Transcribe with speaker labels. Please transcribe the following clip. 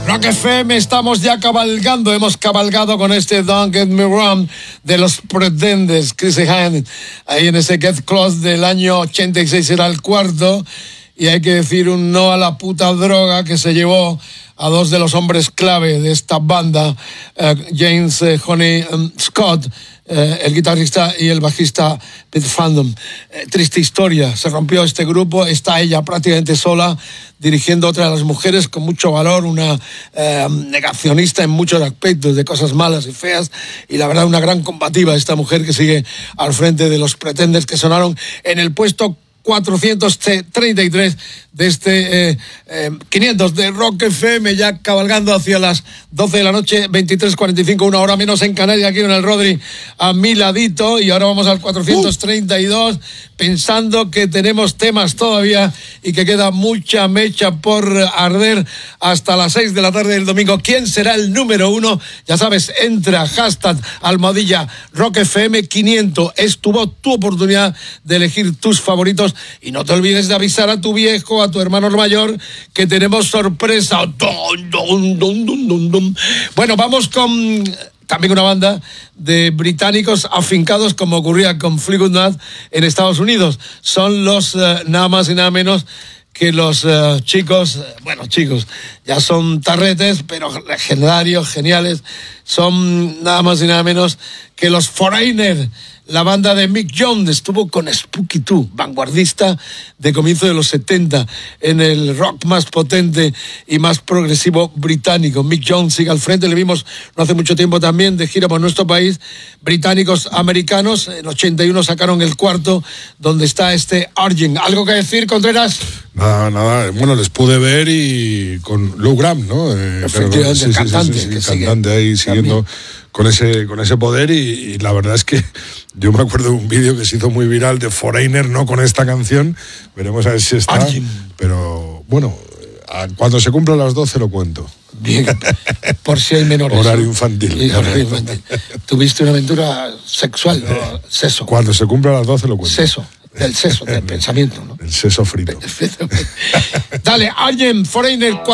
Speaker 1: Rock FM, estamos ya cabalgando, hemos cabalgado con este Don't Get Me Wrong de los Pretenders, Chris Hine, ahí en ese Get Close del año 86, era el cuarto, y hay que decir un no a la puta droga que se llevó a dos de los hombres clave de esta banda, James Honey Scott, el guitarrista, y el bajista Pete Fandom. Triste historia, se rompió este grupo, está ella prácticamente sola dirigiendo otra de las mujeres con mucho valor, una negacionista en muchos aspectos, de cosas malas y feas, y la verdad una gran combativa esta mujer que sigue al frente de los Pretenders, que sonaron en el puesto 433 de este 500 de Rock FM, ya cabalgando hacia las 12 de la noche, 23:45, una hora menos en Canarias, aquí en el Rodri, a mi ladito, y ahora vamos al 432, pensando que tenemos temas todavía y que queda mucha mecha por arder hasta las 6 de la tarde del domingo. ¿Quién será el número uno? Ya sabes, entra, hashtag, almohadilla, Rock FM 500, es tu voz, tu oportunidad de elegir tus favoritos. Y no te olvides de avisar a tu viejo, a tu hermano mayor, que tenemos sorpresa. Bueno, vamos con también una banda de británicos afincados, como ocurría con Fleetwood Mac en Estados Unidos. Son los nada más y nada menos que los chicos, ya son tarretes, pero legendarios, geniales. Son nada más y nada menos que los Foreigner. La banda de Mick Jones estuvo con Spooky Tooth, vanguardista de comienzo de los 70, en el rock más potente y más progresivo británico. Mick Jones sigue al frente, le vimos no hace mucho tiempo también de gira por nuestro país. Británicos americanos, en 81 sacaron el cuarto, donde está este Argent. ¿Algo que decir, Contreras?
Speaker 2: Nada, bueno, les pude ver y con Lou Gramm, ¿no?
Speaker 1: Efectivamente, el
Speaker 2: cantante ahí siguiendo con ese poder, y la verdad es que yo me acuerdo de un vídeo que se hizo muy viral de Foreigner, no con esta canción, veremos a ver si está, pero bueno, cuando se cumplan las 12 lo cuento.
Speaker 1: Bien, por si hay menores.
Speaker 2: Horario infantil.
Speaker 1: Tuviste una aventura sexual, ¿no? Seso.
Speaker 2: Cuando se cumpla las 12 lo cuento.
Speaker 1: Del seso, del pensamiento, ¿no?
Speaker 2: El seso frito.
Speaker 1: Dale, Argent, Foreigner 4.